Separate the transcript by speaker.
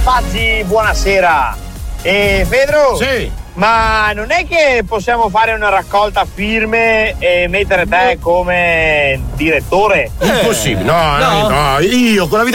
Speaker 1: Fazzi, buonasera. Pedro?
Speaker 2: Sì.
Speaker 1: Ma non è che possiamo fare una raccolta firme e mettere te come direttore?
Speaker 2: Impossibile. No, io con la vita